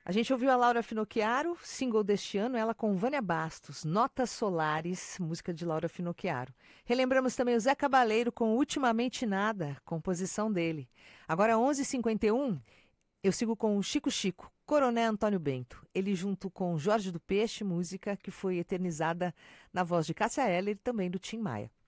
A gente ouviu a Laura Finocchiaro, single deste ano, ela com Vânia Bastos, Notas Solares, música de Laura Finocchiaro. Relembramos também o Zé Cabaleiro com Ultimamente Nada, composição dele. Agora 11h51, eu sigo com o Chico Chico, Coronel Antônio Bento. Ele junto com Jorge do Peixe, música que foi eternizada na voz de Cássia Eller e também do Tim Maia.